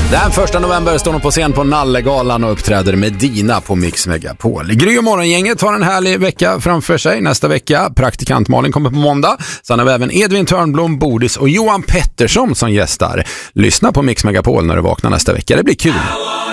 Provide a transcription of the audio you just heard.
Den 1 november står hon på scen på Nallegalan och uppträder med Dina på Mix Megapol. Gry och morgongänget har en härlig vecka framför sig. Nästa vecka, praktikant Malin kommer på måndag. Sen har vi även Edvin Törnblom, Bodis och Johan Pettersson som gästar. Lyssna på Mix Megapol när du vaknar nästa vecka. Det blir kul.